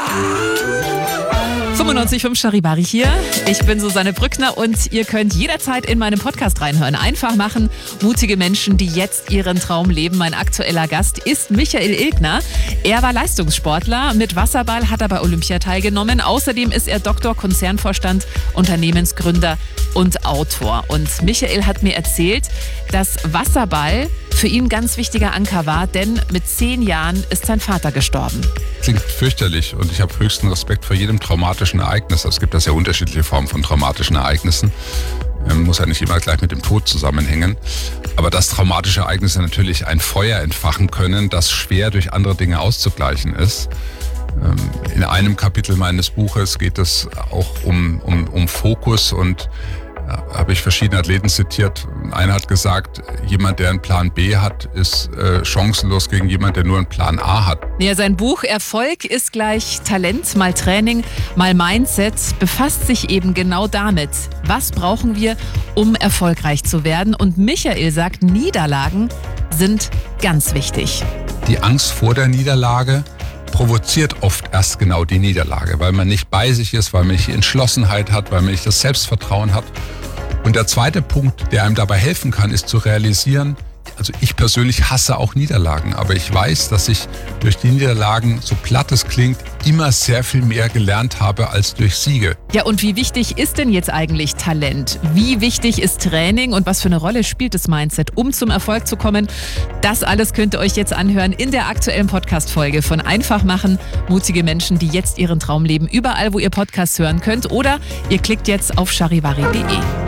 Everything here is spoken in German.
95.5 Charivari hier. Ich bin Susanne Brückner und ihr könnt jederzeit in meinem Podcast reinhören. Einfach machen, mutige Menschen, die jetzt ihren Traum leben. Mein aktueller Gast ist Michael Ilgner. Er war Leistungssportler. Mit Wasserball hat er bei Olympia teilgenommen. Außerdem ist er Doktor, Konzernvorstand, Unternehmensgründer und Autor. Und Michael hat mir erzählt, dass Wasserball für ihn ein ganz wichtiger Anker war, denn mit 10 Jahren ist sein Vater gestorben. Klingt fürchterlich und ich habe höchsten Respekt vor jedem traumatischen Ereignis. Es gibt ja sehr unterschiedliche Formen von traumatischen Ereignissen. Muss ja nicht immer gleich mit dem Tod zusammenhängen. Aber dass traumatische Ereignisse natürlich ein Feuer entfachen können, das schwer durch andere Dinge auszugleichen ist. In einem Kapitel meines Buches geht es auch um Fokus und habe ich verschiedene Athleten zitiert. Einer hat gesagt, jemand, der einen Plan B hat, ist chancenlos gegen jemand, der nur einen Plan A hat. Ja, sein Buch Erfolg ist gleich Talent, mal Training, mal Mindset befasst sich eben genau damit. Was brauchen wir, um erfolgreich zu werden? Und Michael sagt, Niederlagen sind ganz wichtig. Die Angst vor der Niederlage provoziert oft erst genau die Niederlage, weil man nicht bei sich ist, weil man nicht die Entschlossenheit hat, weil man nicht das Selbstvertrauen hat. Und der zweite Punkt, der einem dabei helfen kann, ist zu realisieren, also ich persönlich hasse auch Niederlagen, aber ich weiß, dass ich durch die Niederlagen, so platt es klingt, immer sehr viel mehr gelernt habe als durch Siege. Ja, und wie wichtig ist denn jetzt eigentlich Talent? Wie wichtig ist Training und was für eine Rolle spielt das Mindset, um zum Erfolg zu kommen? Das alles könnt ihr euch jetzt anhören in der aktuellen Podcast-Folge von Einfach machen, mutige Menschen, die jetzt ihren Traum leben. Überall, wo ihr Podcasts hören könnt oder ihr klickt jetzt auf charivari.de.